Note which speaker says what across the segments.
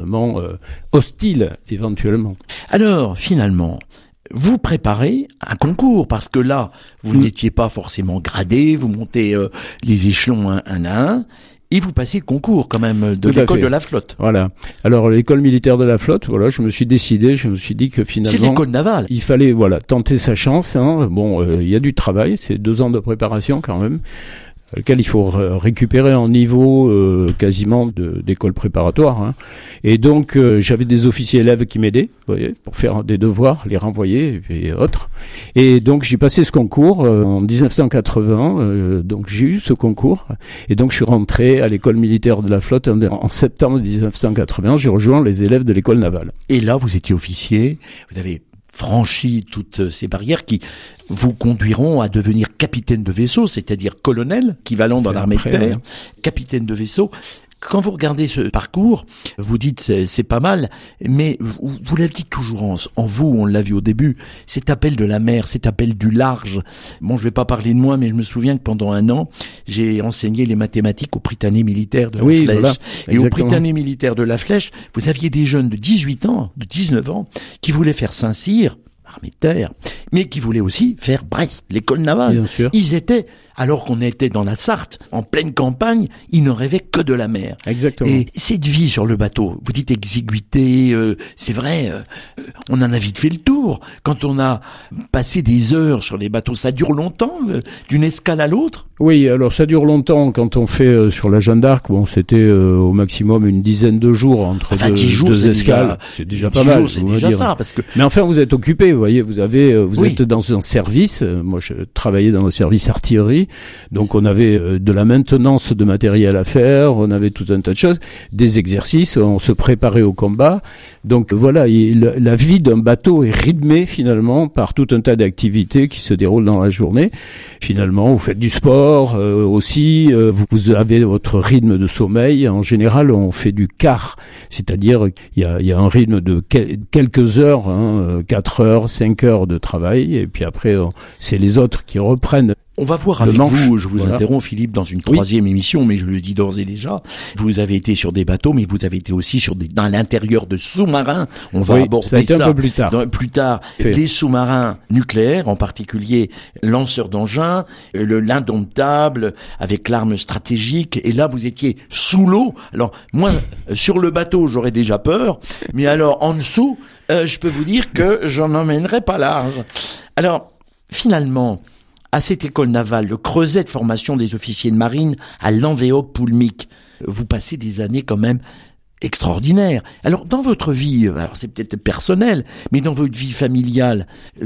Speaker 1: extrêmement hostile éventuellement.
Speaker 2: Alors, finalement, vous préparez un concours, parce que là, vous n'étiez pas forcément gradé, vous montez les échelons un à un, et vous passez le concours quand même de l'école de la flotte.
Speaker 1: Voilà. Alors l'école militaire de la flotte, voilà, je me suis dit que finalement...
Speaker 2: C'est l'école navale.
Speaker 1: Il fallait, tenter sa chance. Hein. Bon, y a du travail, c'est 2 ans de préparation quand même, lequel il faut récupérer en niveau quasiment d'école préparatoire. Hein. Et donc, j'avais des officiers élèves qui m'aidaient, vous voyez, pour faire des devoirs, les renvoyer et autres. Et donc, j'ai passé ce concours en 1980. Donc, j'ai eu ce concours. Et donc, je suis rentré à l'école militaire de la flotte en septembre 1980. J'ai rejoint les élèves de l'école navale.
Speaker 2: Et là, vous étiez officier, vous avez franchi toutes ces barrières qui vous conduiront à devenir capitaine de vaisseau, c'est-à-dire colonel, équivalent dans l'armée de terre, capitaine de vaisseau. Quand vous regardez ce parcours, vous dites c'est pas mal, mais vous l'avez dit toujours en vous, on l'a vu au début, cet appel de la mer, cet appel du large. Bon, je vais pas parler de moi, mais je me souviens que pendant 1 an, j'ai enseigné les mathématiques au Prytanée militaire de la Flèche.
Speaker 1: Voilà,
Speaker 2: et au Prytanée militaire de la Flèche, vous aviez des jeunes de 18 ans, de 19 ans, qui voulaient faire Saint-Cyr, armée de terre, mais qui voulaient aussi faire Brest, l'école navale.
Speaker 1: Bien sûr.
Speaker 2: Ils étaient, alors qu'on était dans la Sarthe, en pleine campagne, ils ne rêvaient que de la mer.
Speaker 1: Exactement.
Speaker 2: Et cette vie sur le bateau, vous dites exiguïté, c'est vrai, on en a vite fait le tour. Quand on a passé des heures sur les bateaux, ça dure longtemps, d'une escale à l'autre?
Speaker 1: Oui, alors ça dure longtemps. Quand on fait sur la Jeanne d'Arc, bon, c'était au maximum une dizaine de jours entre
Speaker 2: 10 jours,
Speaker 1: deux escales. C'est déjà pas mal.
Speaker 2: C'est déjà ça, parce que...
Speaker 1: Mais enfin, vous êtes occupé, vous voyez, vous êtes dans un service. Moi, je travaillais dans le service artillerie. Donc, on avait de la maintenance de matériel à faire, on avait tout un tas de choses, des exercices, on se préparait au combat. Donc, voilà, la vie d'un bateau est rythmée, finalement, par tout un tas d'activités qui se déroulent dans la journée. Finalement, vous faites du sport aussi, vous avez votre rythme de sommeil. En général, on fait du quart, c'est-à-dire il y a un rythme de quelques heures, 4 heures, 5 heures de travail, et puis après, c'est les autres qui reprennent.
Speaker 2: On va voir avec vous, je vous interromps Philippe, dans une 3e émission, mais je le dis d'ores et déjà, vous avez été sur des bateaux, mais vous avez été aussi dans l'intérieur de sous-marins. On va aborder ça
Speaker 1: un peu plus tard.
Speaker 2: Plus tard, les sous-marins nucléaires, en particulier lanceurs d'engins, l'indomptable, avec l'arme stratégique, et là vous étiez sous l'eau. Alors moi, sur le bateau, j'aurais déjà peur, mais alors en dessous, je peux vous dire que j'en emmènerai pas large. Alors, finalement, à cette école navale, le creuset de formation des officiers de marine à Lanvéoc-Poulmic, vous passez des années quand même extraordinaires. Alors, dans votre vie, alors c'est peut-être personnel, mais dans votre vie familiale,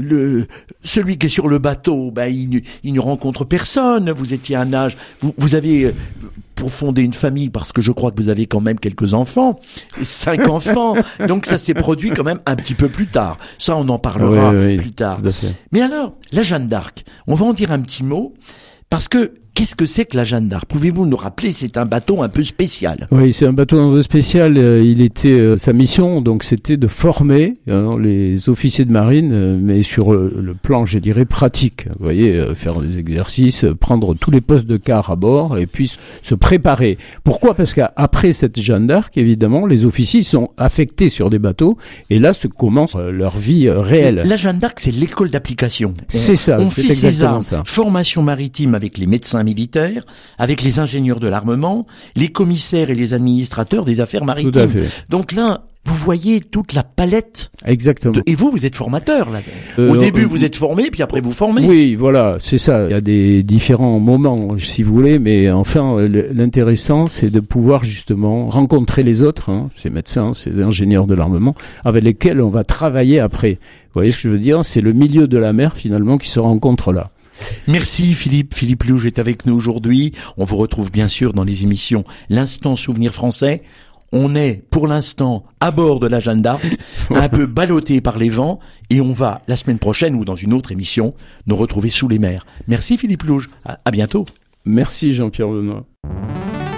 Speaker 2: celui qui est sur le bateau, il ne rencontre personne. Vous étiez à un âge, vous avez, pour fonder une famille, parce que je crois que vous avez quand même quelques enfants, 5 enfants, donc ça s'est produit quand même un petit peu plus tard. Ça, on en parlera plus tard. Mais alors, la Jeanne d'Arc, on va en dire un petit mot, parce que qu'est-ce que c'est que la Jeanne d'Arc? Pouvez-vous nous rappeler, c'est un bateau un peu spécial? Oui, c'est un bateau un peu spécial. Sa mission, donc, c'était de former les officiers de marine, mais sur le plan, je dirais, pratique. Vous voyez, faire des exercices, prendre tous les postes de quart à bord, et puis se préparer. Pourquoi? Parce qu'après cette Jeanne d'Arc, évidemment, les officiers sont affectés sur des bateaux, et là commence leur vie réelle. La Jeanne d'Arc, c'est l'école d'application. C'est ça, c'est exactement ça. Formation maritime avec les médecins militaires, avec les ingénieurs de l'armement, les commissaires et les administrateurs des affaires maritimes. Tout à fait. Donc là, vous voyez toute la palette. Exactement. Et vous êtes formateur, là. Au début, vous êtes formé, puis après vous formez. Oui, voilà, c'est ça. Il y a des différents moments, si vous voulez, mais enfin, l'intéressant, c'est de pouvoir justement rencontrer les autres, ces médecins, ces ingénieurs de l'armement, avec lesquels on va travailler après. Vous voyez ce que je veux dire? C'est le milieu de la mer, finalement, qui se rencontre là. Merci Philippe. Philippe Louge est avec nous aujourd'hui. On vous retrouve bien sûr dans les émissions L'Instant Souvenir Français. On est pour l'instant à bord de la Jeanne d'Arc, un peu ballotté par les vents, et on va la semaine prochaine ou dans une autre émission nous retrouver sous les mers. Merci Philippe Louge. À bientôt. Merci Jean-Pierre Benoît.